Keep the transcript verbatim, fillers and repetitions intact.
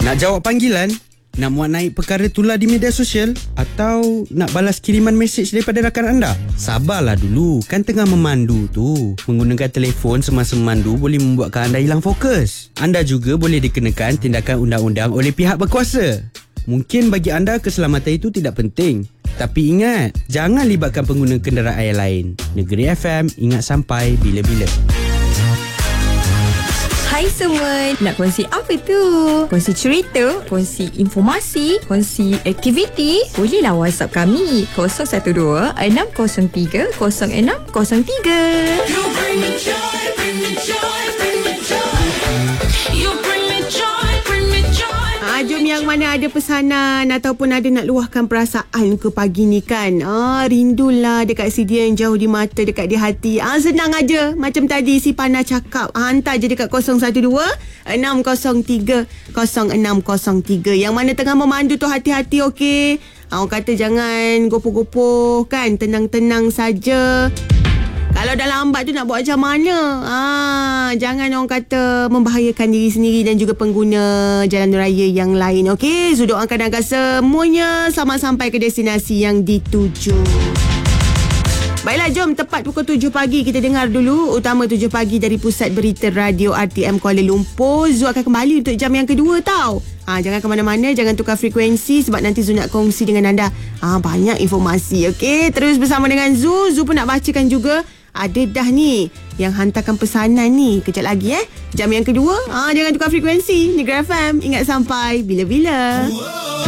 Nak jawab panggilan? Nak muat naik perkara tular di media sosial? Atau nak balas kiriman mesej daripada rakan anda? Sabarlah dulu, kan tengah memandu tu. Menggunakan telefon semasa memandu boleh membuatkan anda hilang fokus. Anda juga boleh dikenakan tindakan undang-undang oleh pihak berkuasa. Mungkin bagi anda keselamatan itu tidak penting. Tapi ingat, jangan libatkan pengguna kenderaan yang lain. Negeri F M, ingat sampai bila-bila. Hai semua, nak kongsi apa tu? Kongsi cerita, kongsi informasi, kongsi aktiviti? Bolehlah WhatsApp kami kosong satu dua enam kosong tiga kosong enam kosong tiga. You bring me joy, bring me joy, bring me joy. You bring me joy, bring me joy. Ah, jom yang mana ada pesanan ataupun ada nak luahkan perasaan ke pagi ni kan. Ah, rindulah dekat si dia yang jauh di mata, dekat di hati. Ah, senang aja. Macam tadi si Pana cakap. Ah, hantar je dekat kosong satu dua enam kosong tiga kosong enam kosong tiga. Yang mana tengah memandu tu hati-hati, okey? Ah, orang kata jangan gopoh-gopoh kan. Tenang-tenang saja. Kalau dah lambat tu nak buat macam mana? Ah, jangan orang kata membahayakan diri sendiri dan juga pengguna jalan raya yang lain. Okey, Zul doakan agar semuanya selamat sampai ke destinasi yang dituju. Baiklah, jom tepat pukul tujuh pagi kita dengar dulu Utama tujuh pagi dari Pusat Berita Radio R T M Kuala Lumpur. Zul akan kembali untuk jam yang kedua tau. Ha, jangan ke mana-mana, jangan tukar frekuensi sebab nanti Zul nak kongsi dengan anda ha, banyak informasi. Okey, terus bersama dengan Zul. Zul pun nak bacakan juga. Ada dah ni yang hantarkan pesanan ni. Kejap lagi eh. Jam yang kedua. Ha, jangan tukar frekuensi. Negeri F M. Ingat sampai bila-bila. Wow.